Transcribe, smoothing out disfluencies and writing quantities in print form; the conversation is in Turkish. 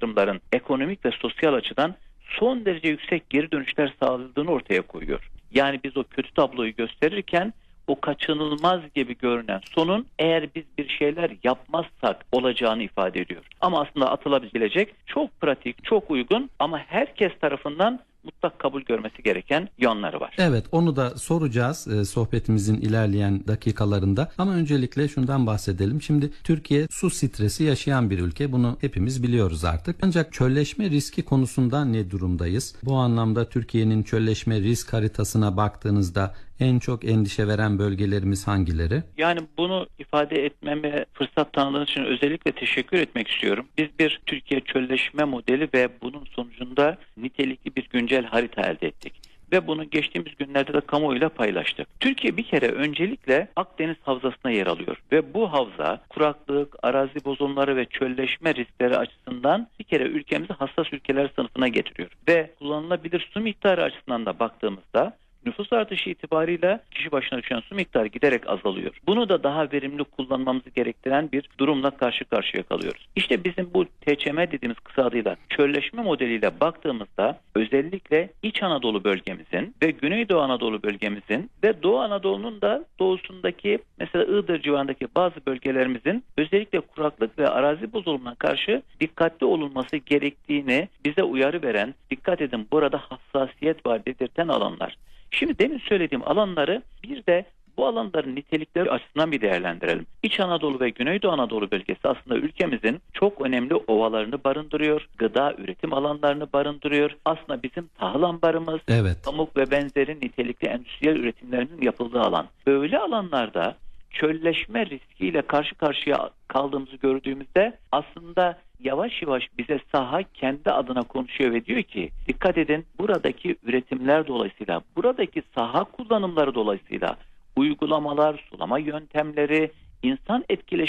yatırımların ekonomik ve sosyal açıdan son derece yüksek geri dönüşler sağladığını ortaya koyuyor. Yani biz o kötü tabloyu gösterirken o kaçınılmaz gibi görünen sonun eğer biz bir şeyler yapmazsak olacağını ifade ediyor. Ama aslında atılabilecek çok pratik, çok uygun ama herkes tarafından mutlak kabul görmesi gereken yanları var. Evet, onu da soracağız sohbetimizin ilerleyen dakikalarında. Ama öncelikle şundan bahsedelim. Şimdi Türkiye su stresi yaşayan bir ülke. Bunu hepimiz biliyoruz artık. Ancak çölleşme riski konusunda ne durumdayız? Bu anlamda Türkiye'nin çölleşme risk haritasına baktığınızda en çok endişe veren bölgelerimiz hangileri? Yani bunu ifade etmeme fırsat tanıdığınız için özellikle teşekkür etmek istiyorum. Biz bir Türkiye çölleşme modeli ve bunun sonucunda nitelikli bir güncel harita elde ettik. Ve bunu geçtiğimiz günlerde de kamuoyuyla paylaştık. Türkiye bir kere öncelikle Akdeniz Havzası'na yer alıyor. Ve bu havza kuraklık, arazi bozulmaları ve çölleşme riskleri açısından bir kere ülkemizi hassas ülkeler sınıfına getiriyor. Ve kullanılabilir su miktarı açısından da baktığımızda nüfus artışı itibarıyla kişi başına düşen su miktarı giderek azalıyor. Bunu da daha verimli kullanmamızı gerektiren bir durumla karşı karşıya kalıyoruz. İşte bizim bu TÇM dediğimiz kısa adıyla çölleşme modeliyle baktığımızda özellikle İç Anadolu bölgemizin ve Güneydoğu Anadolu bölgemizin ve Doğu Anadolu'nun da doğusundaki mesela Iğdır civarındaki bazı bölgelerimizin özellikle kuraklık ve arazi bozulumuna karşı dikkatli olunması gerektiğini bize uyarı veren, dikkat edin burada hassasiyet var dedirten alanlar. Şimdi demin söylediğim alanları bir de bu alanların nitelikleri açısından bir değerlendirelim. İç Anadolu ve Güneydoğu Anadolu bölgesi aslında ülkemizin çok önemli ovalarını barındırıyor, gıda üretim alanlarını barındırıyor. Aslında bizim tahıl ambarımız, pamuk ve benzeri nitelikli endüstriyel üretimlerinin yapıldığı alan. Böyle alanlarda çölleşme riskiyle karşı karşıya kaldığımızı gördüğümüzde aslında yavaş yavaş bize saha kendi adına konuşuyor ve diyor ki dikkat edin buradaki üretimler dolayısıyla, buradaki saha kullanımları dolayısıyla uygulamalar, sulama yöntemleri, insan etkileşimi